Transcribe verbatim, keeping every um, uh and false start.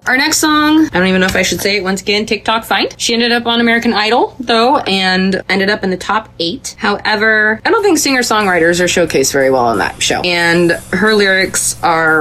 Our next song, I don't even know if I should say it once again, TikTok Find. She ended up on American Idol, though, and ended up in the top eight. However, I don't think singer-songwriters are showcased very well on that show. And her lyrics are